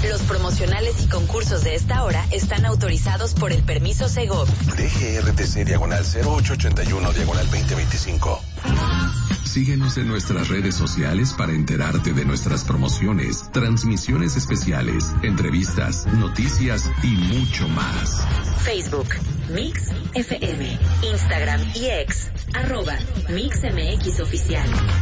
Los promocionales y concursos de esta hora están autorizados por el permiso Segov. DGRTC /0881/2025. Síguenos en nuestras redes sociales para enterarte de nuestras promociones, transmisiones especiales, entrevistas, noticias y mucho más. Facebook, Mix FM, Instagram y X, @MixMX Oficial.